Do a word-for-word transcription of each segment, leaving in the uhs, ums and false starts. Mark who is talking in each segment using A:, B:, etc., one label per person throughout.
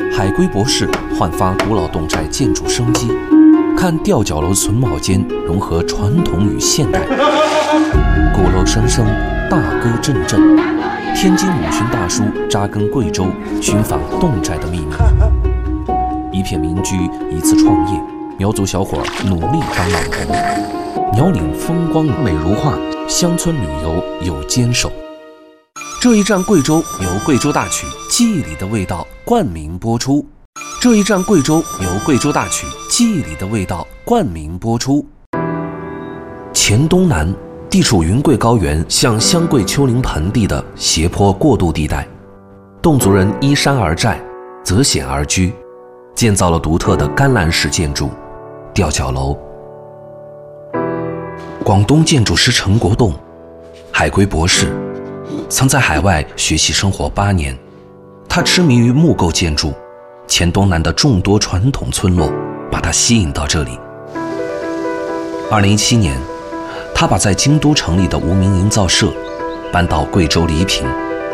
A: 海龟博士焕发古老侗寨建筑生机，看吊脚楼榫卯间融合传统与现代，鼓楼声声，大歌阵阵。天津五旬大叔扎根贵州，寻访侗寨的秘密。一片民居，一次创业，苗族小伙努力当网红。鸟岭风光美如画，乡村旅游有坚守。这一站贵州由贵州大曲《记忆里的味道》冠名播出。这一站贵州由贵州大曲《记忆里的味道》冠名播出。黔东南地处云贵高原向湘桂丘陵盆地的斜坡过渡地带，侗族人依山而寨，择险而居，建造了独特的干栏式建筑吊脚楼。广东建筑师陈国栋，海归博士，曾在海外学习生活八年。他痴迷于木构建筑，黔东南的众多传统村落把他吸引到这里。二零一七年，他把在京都成立的无名营造社搬到贵州黎平。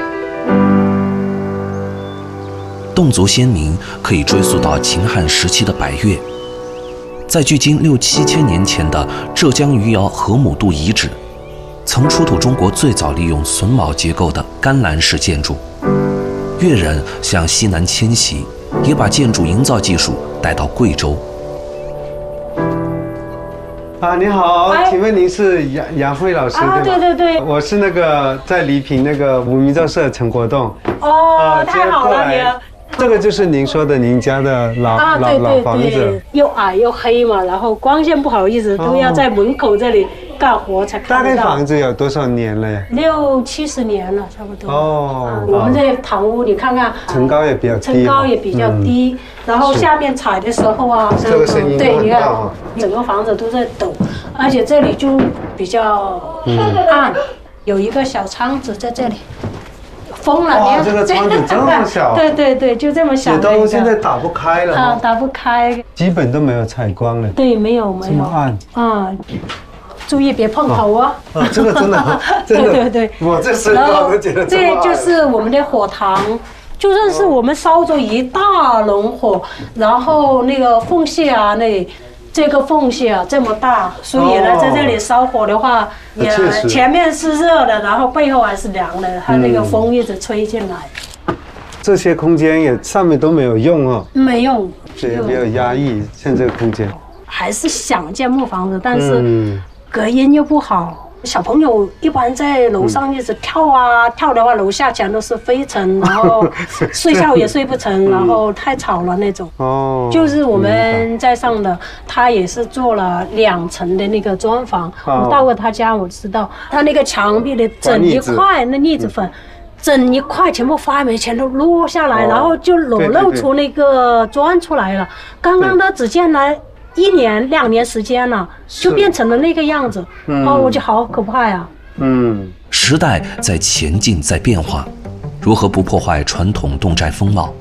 A: 侗族先民可以追溯到秦汉时期的百越，在距今六七千年前的浙江余姚河姆渡遗址，曾出土中国最早利用榫卯结构的干栏式建筑。越人向西南迁徙，也把建筑营造技术带到贵州。
B: 啊，你好，请问您是杨杨慧老师、
C: 啊、
B: 对吗？
C: 对对对，
B: 我是那个在黎平那个无名造社陈国栋。
C: 哦，啊、太好了，你。
B: 这个就是您说的您家的老、啊、老老房子，
C: 又矮又黑嘛，然后光线不好意思，都要在门口这里干活才看得到。
B: 大概房子有多少年了呀？
C: 六七十年了，差不多。
B: 哦、
C: 啊，我们这堂屋你看看，
B: 层高也比较低，
C: 层高也比较低，嗯、然后下面踩的时候啊，
B: 这个声音
C: 对，你看整个房子都在抖，而且这里就比较暗，嗯、有一个小窗子在这里。封了，
B: 哇，这个窗子这么小，
C: 对对对，就这么小，
B: 也都现在打不开了，
C: 啊，打不开，
B: 基本都没有采光了，
C: 对，没有没有，
B: 这么暗，
C: 啊，注意别碰头哦，
B: 啊，这个真的，真的，
C: 对对对，
B: 我这身高都觉得这么暗。
C: 这就是我们的火塘，就算是我们烧着一大笼火，然后那个缝隙啊，那。这个缝隙啊这么大，所以呢，在这里烧火的话，也前面是热的，然后背后还是凉的，它那个风一直吹进来。
B: 这些空间也上面都没有用哦，
C: 没用，
B: 这也没有压抑，像这个空间。
C: 还是想建木房子，但是隔音又不好。小朋友一般在楼上一直跳啊跳的话，楼下全都是灰尘，然后睡觉也睡不成，然后太吵了那种。哦，就是我们在上的，他也是做了两层的那个砖房。我到过他家，我知道他那个墙壁的整一块那腻子粉。整一块全部发霉，全都落下来，然后就裸露出那个砖出来了。刚刚他只见来一年两年时间了，就变成了那个样子。哦，我觉得好可怕呀。
A: 嗯，时代在前进，在变化，如何不破坏传统侗寨风貌？